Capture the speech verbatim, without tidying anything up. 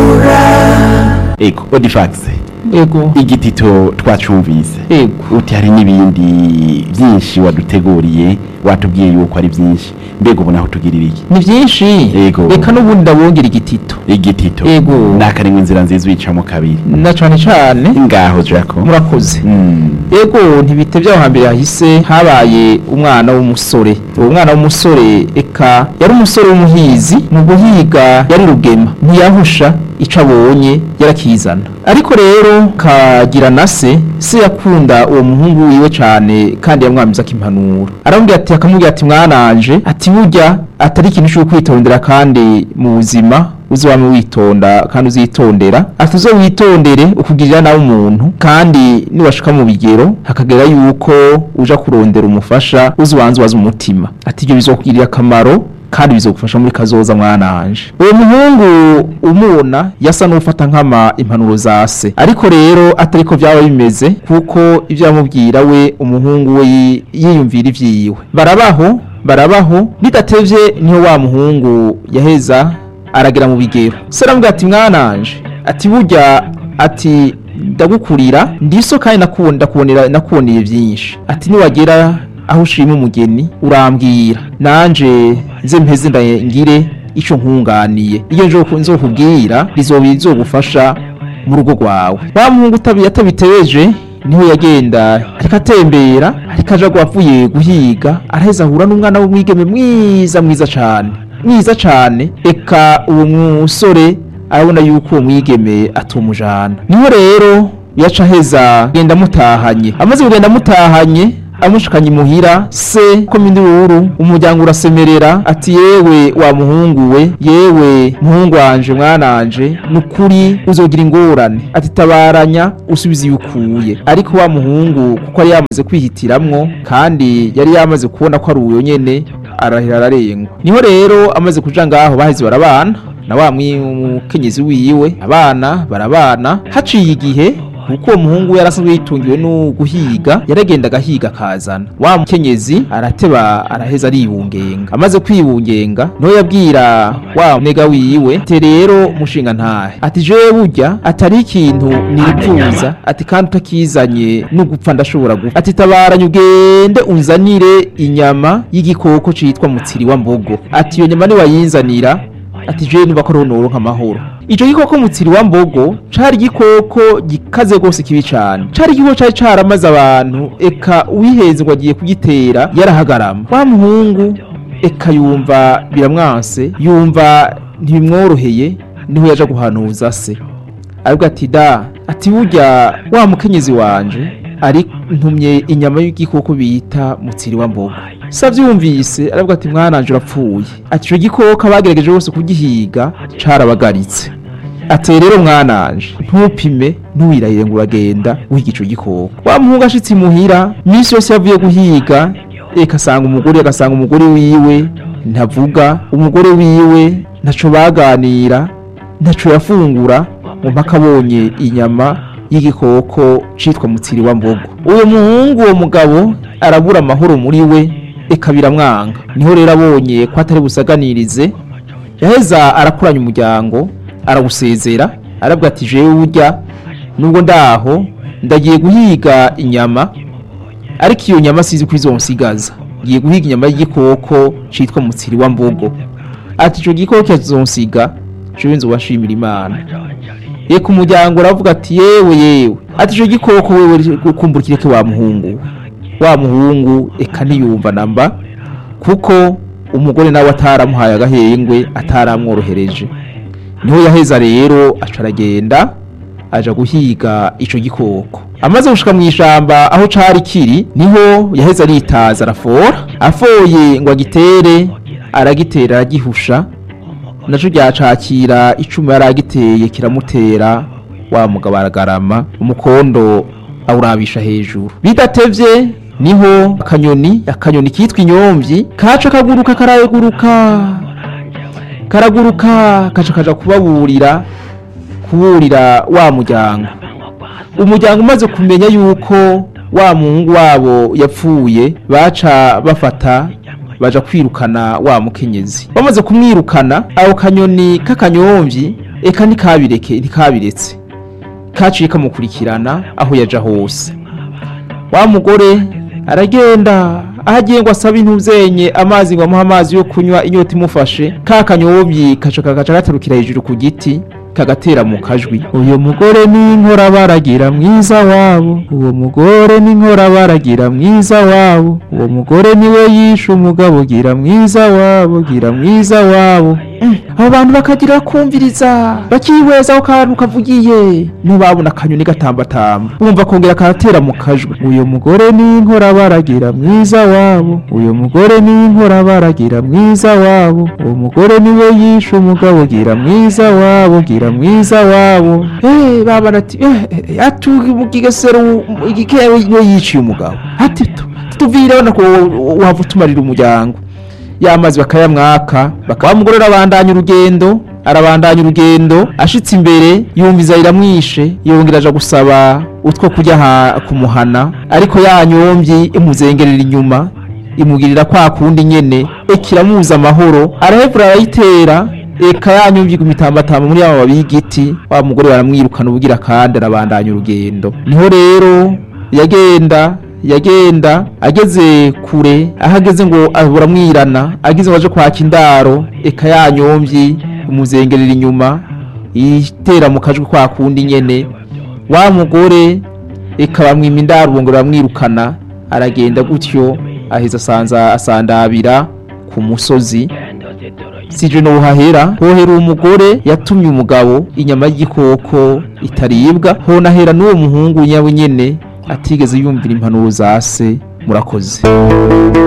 ego Odifax ego igitito twacumvise ego uti hari n'ibindi byinshi waduteguriye watubwiye yuko ari byinshi mbega ubona aho tugirira iki ni byinshi Ego. reka n'ubundi ndabongera igitito igitito Ego. nakarimwe inzira nziza wicamo kabiri na cane cane ngaho Jaco murakoze mm. ego ntibitevye aho hambere hahise habaye umwana w'umusore uwo mwana w'umusore eka yari umusore w'umuhizi mu guhiga yari rugema ntiyahusha ico abonye yarakizana ariko rero kagira na se se yakunda uwo muhungu wiwe cane kandi yamwamiza kimpanura aramubwira ati akamubwira ati mwananje ati burya atari ikintu cyo kwitondera kandi mu buzima uzwame witonda kandi uzitondera ati uzo witondere ukugirira nawe umuntu kandi niwashika mu bigero hakagera yuko uja kurondera umufasha uzwanze waza umutima ati ibyo bizokugirira akamaro kandi bizogufasha muri kazoza mwananje uwo muhungu umubona yasa n'ufata nkama impanuro za se ariko rero atariko byaba bimeze kuko ivyo yamubwira we umuhungu we yiyumvira ivyiwe barabaho barabaho bidatevye niho wa muhungu yaheza aragira mu bigero se aramubwira ati mwananje ati burya ati ndagukurira ndiso kandi nakubonera kubonera nakuboneye byinshi ati niwagera aho ushima umugeni urambwira nanje nze mpeze ndangire ico nkunganiye iyo nje nzokubwira rizobizogufasha mu rugo rwawe wa muhungu utabi yatabiteje niho yagenda ariko atembera ariko aja gwavuye guhiga araheza ahura n'umwana w'umwigeme mwiza mwiza cane mwiza cane eka uwo musore arabona yuko uwo mwigeme atumujana niho rero yaca heza genda mutahanye amaze kugenda mutahanye amushikanye muhira se ko mindururu umuryango urasemerera ati yewe wa muhungu we yewe muhungu wanje mwananje nukuri uzogira ingorane ati tabaranya usubiza yukuye ariko wa muhungu kuko ari yamaze kwihitiramwo kandi yari yamaze kubona ko ari uyo nyene arahira ararengwa niho rero amaze kuja ngaho baheze barabana na wa mwimukenyezi wiwe abana barabana haciye igihe kuko umuhungu yarasanzwe yitungiwe no guhiga yaragenda agahiga kazana wa mukenyezi arateba araheza aribungenga amaze kwibungenga no yabwira wa nega wiwe te rero mushinga ntahe ati jewe burya atari ikintu nipfuza ati kandi utakizanye no gupfa ndashobora gupfa ati tabaranye ugende unzanire inyama y'igikoko citwa mutsiri wa mbogo ati iyo nyama ni wayinzanira ati jewe nuba ko ronoro nk'amahoro ico gikoko mutsiri wa mbogo cari gikoko gikaze gose kibi cane cari gikoko cari caramaze abantu eka uwiheze ngo agiye kugitera yarahagarama wa muhungu eka yumva biramwanse yumva ntibimworoheye niho yaja guhanuza se ariko ati da ati burya wa mukenyezi wanje ari ntumye inyama y'igikoko bita mutsiri wa mbogo savyumvise aravuga ati mwananje urapfuye ati ico gikoko abagerageje bose kugihiga carabagaritse ati rero mwananje ntupime ntuwirahire ngo uragenda wiga ico gikoko wa muhungu ashitse imuhira misi yose yavuye guhiga eka asanga umugore agasanga umugore wiwe ntavuga umugore wiwe ntaco baganira ntaco yafungura ngo mpaka abonye inyama y'igikoko citwa mutsiri wa mbogo uyo muhungu uwo mugabo arabura amahoro muri we eka biramwanga niho rero abonye ko atari busaganirize yaheza arakuranya umuryango arawusezera arabwa ati jewe burya nubwo ndaho ndagiye guhiga inyama ariko iyo nyama sizi ko izonsigaza ngiye guhiga inyama y'igikoko citwa mutsiri wa mbogo ati ico gikoko kizonsiga jewe nzobashimira Imana ye ku muryango aravuga ati yewe yewe ati ico gikoko wewe kumburikireke wa muhungu wa muhungu eka niyumva namba kuko umugore nawe ataramuhaye agahengwe ataramworohereje niho yaheza rero acaragenda aja guhiga ico gikoko amaze gushika mu ishamba aho cari kiri niho yaheza aritaza arafora afoye ngo agitere aragitera aragihusha naco ryacakira icuma yaragiteye kiramutera wa mugabo aragarama umukondo awurabisha hejuru bidatevye niho akanyoni akanyoni kitwa inyomvyi kaca kaguruka karaguruka karaguruka kaca kaja kubaburira kuburira wa muryango umuryango umaze kumenya yuko wa muhungu wabo yapfuye baca bafata baja kwirukana wa mukenyezi bamaze kumwirukana aho kanyoni kakanyomvyi eka ntikabireke ntikabiretse kaciye kamukurikirana aho yaja hose. Wa mugore aragenda ahagiye ngo asaba intuzenye amazi ngo amuha amazi yo kunywa inyota imufashe, ka kanyobyi kaca kagaca gatarukira hejuru ku giti kagatera mu kajwi. Uyo mugore ni inkora baragira mwiza wabo, uwo mugore ni inkora baragira mwiza wabo, uwo mugore niwe yishe umugabo gira mwiza wabo, gira mwiza wabo. Mm. Abo bantu bakagira kumviriza bakihweza aho kantu kavugiye ntibabona akanyoni gatambatamba bumva kongera karatera mu kajwi. Uyo mugore ni inkora baragira mwiza wabo, uyo mugore ni inkora baragira mwiza wabo, uwo mugore niwe yishe umugabo gira mwiza wabo, gira mwiza wabo. Eh baba nati eh atugi mugigesero igikewe no yiciye umugabo ati tuvire ona ko wavutumarira umuryango. Yamazi bakayamwaka bakamugorera abandanya urugendo arabandanya urugendo ashitse imbere yumviza iramwishe yongera aja gusaba utwo kujya kumuhana, ariko yanyombyi imuzengerera inyuma imugirira kwa kundi nyene ekiramuza amahoro arahevura arayitera eka yanyombyi gumitambatama muri aba babigiti. Wa mugore baramwirukana ubugira kandi arabandanya urugendo. Niho rero yagenda yagenda ageze kure ahageze ngo abura mwirana agize waje kwaka indaro eka yanyombyi umuzengerera inyuma itera mu kajwi kwa kundi nyene. Wa mugore eka bamwima indaro ngo bamwirukana aragenda gutyo aheza asanza asandabira ku musozi. Sije no hahera hohera umugore yatumye umugabo inyama y'igikoko itaribwa honahera n'uwo muhungu nyawe nyene atigeze yumvira impanuro za se. Murakoze.